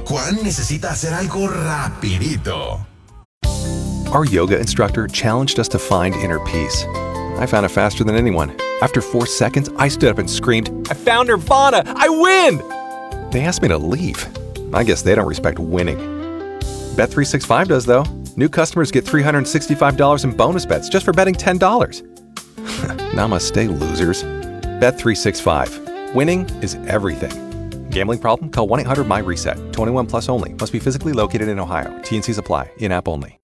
Juan necesita hacer algo rapidito. Our yoga instructor challenged us to find inner peace. I found it faster than anyone. After 4 seconds, I stood up and screamed, "I found Nirvana! I win!" They asked me to leave. I guess they don't respect winning. Bet365 does, though. New customers get $365 in bonus bets just for betting $10. Namaste, losers. Bet365. Winning is everything. Gambling problem? Call 1-800-MY-RESET. 21 plus only. Must be physically located in Ohio. T&Cs apply. In-app only.